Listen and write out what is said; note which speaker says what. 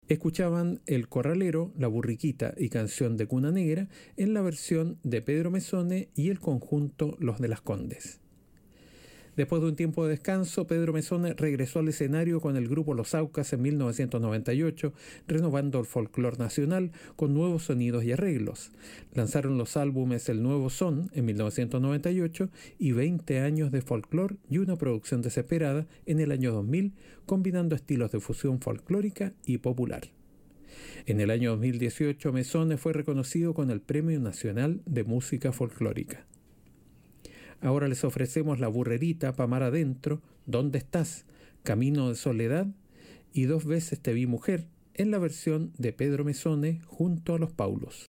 Speaker 1: Escuchaban El Corralero, La Burriquita y Canción de Cuna Negra en la versión de Pedro Mesone y el conjunto Los de las Condes. Después de un tiempo de descanso, Pedro Mesone regresó al escenario con el grupo Los Aucas en 1998, renovando el folclore nacional con nuevos sonidos y arreglos. Lanzaron los álbumes El Nuevo Son en 1998 y 20 años de folclore y una producción desesperada en el año 2000, combinando estilos de fusión folclórica y popular. En el año 2018, Mesone fue reconocido con el Premio Nacional de Música Folclórica. Ahora les ofrecemos La Burrerita, Pa' Mar Adentro, ¿Dónde estás?, Camino de Soledad y Dos veces te vi mujer, en la versión de Pedro Mesone junto a los Paulos.